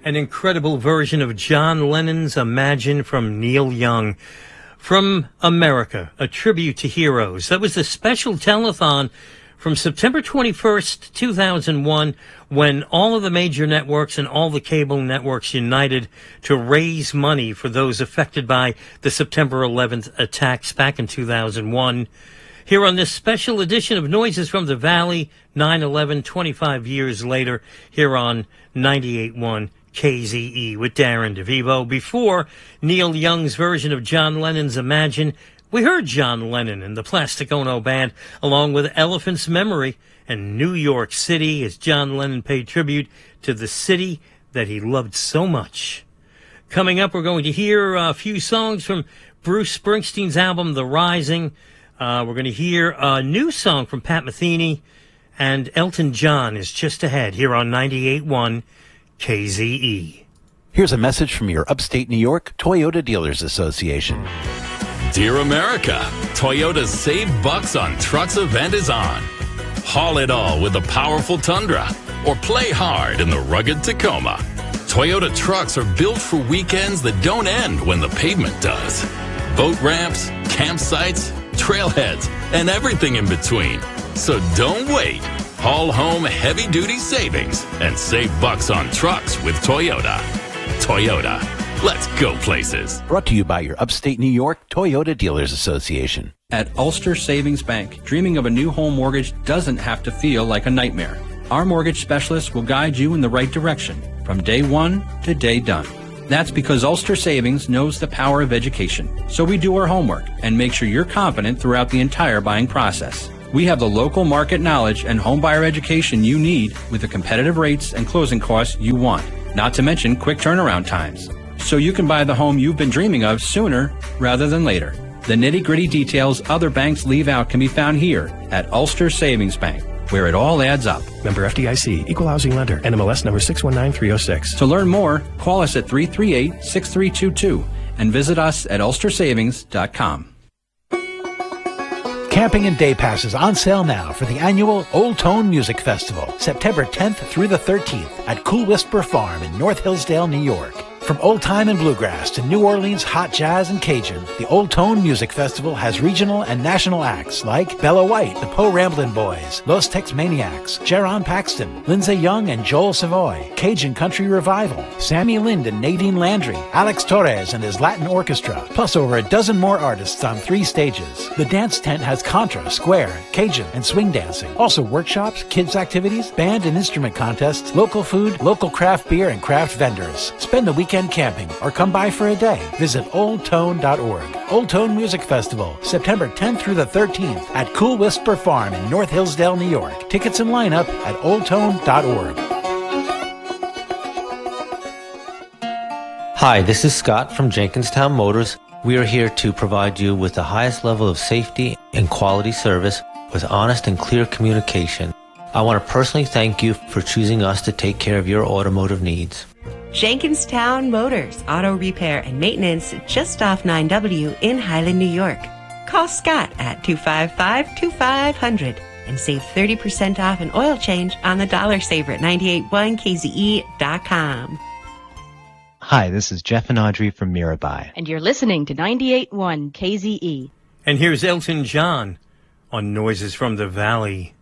An incredible version of John Lennon's Imagine from Neil Young. From America, a tribute to heroes. That was the special telethon from September 21st, 2001, when all of the major networks and all the cable networks united to raise money for those affected by the September 11th attacks back in 2001. Here on this special edition of Noises from the Valley, 9/11, 25 years later, here on 98.1 KZE with Darren DeVivo. Before Neil Young's version of John Lennon's Imagine, we heard John Lennon and the Plastic Ono Band, along with Elephant's Memory and New York City, as John Lennon paid tribute to the city that he loved so much. Coming up, we're going to hear a few songs from Bruce Springsteen's album, The Rising. We're going to hear a new song from Pat Metheny, and Elton John is just ahead here on 98.1 KZE. Here's a message from your upstate New York Toyota Dealers Association. Dear America, Toyota's Save Bucks on Trucks event is on. Haul it all with the powerful Tundra or play hard in the rugged Tacoma. Toyota trucks are built for weekends that don't end when the pavement does. Boat ramps, campsites, trailheads, and everything in between. So don't wait. Haul home heavy-duty savings and save bucks on trucks with Toyota. Toyota, let's go places. Brought to you by your upstate New York Toyota Dealers Association. At Ulster Savings Bank, dreaming of a new home mortgage doesn't have to feel like a nightmare. Our mortgage specialists will guide you in the right direction from day one to day done. That's because Ulster Savings knows the power of education. So we do our homework and make sure you're confident throughout the entire buying process. We have the local market knowledge and homebuyer education you need with the competitive rates and closing costs you want, not to mention quick turnaround times. So you can buy the home you've been dreaming of sooner rather than later. The nitty-gritty details other banks leave out can be found here at Ulster Savings Bank, where it all adds up. Member FDIC, Equal Housing Lender, NMLS number 619306. To learn more, call us at 338-6322 and visit us at ulstersavings.com. Camping and day passes on sale now for the annual Old Tone Music Festival, September 10th through the 13th at Cool Whisper Farm in North Hillsdale, New York. From old time and bluegrass to New Orleans hot jazz and Cajun, the Old Tone Music Festival has regional and national acts like Bella White, the Poe Ramblin' Boys, Los Tex Maniacs, Jaron Paxton, Lindsay Young and Joel Savoy, Cajun Country Revival, Sammy Lind and Nadine Landry, Alex Torres and his Latin Orchestra, plus over a dozen more artists on 3 stages. The dance tent has contra, square, Cajun, and swing dancing. Also workshops, kids activities, band and instrument contests, local food, local craft beer, and craft vendors. Spend the weekend camping or come by for a day. Visit oldtone.org. Old Tone Music Festival, September 10th through the 13th at Cool Whisper Farm in North Hillsdale, New York. Tickets and lineup at oldtone.org. Hi, this is Scott from Jenkinstown Motors. We are here to provide you with the highest level of safety and quality service with honest and clear communication. I want to personally thank you for choosing us to take care of your automotive needs. Jenkinstown Motors, auto repair and maintenance just off 9W in Highland, New York. Call Scott at 255-2500 and save 30% off an oil change on the Dollar Saver at 981kze.com. Hi, this is Jeff and Audrey from Mirabai. And you're listening to 98.1 KZE. And here's Elton John on Noises from the Valley.